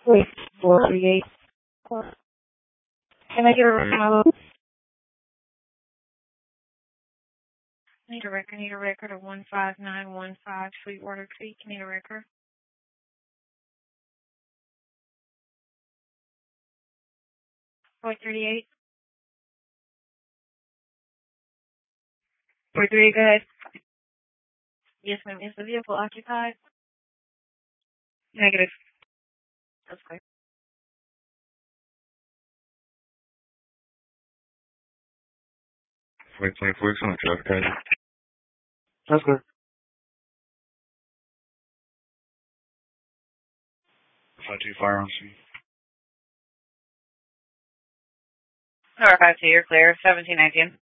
Wait, 438. Can I get a record? Need a record of 15915 Sweetwater Creek. Need a record. 438. 438, go ahead. Yes, ma'am. Is the vehicle occupied? Negative. That's clear. Wait, on the traffic hazard. That's clear. 52 firearms. Number 52, you're clear. 1719.